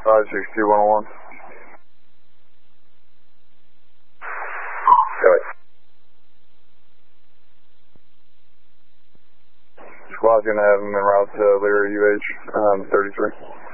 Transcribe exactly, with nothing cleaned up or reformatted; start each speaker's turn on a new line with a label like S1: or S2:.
S1: five six two one oh one.
S2: Go ahead.
S1: Squad's going to have him en route to Lyra U H um, thirty-three.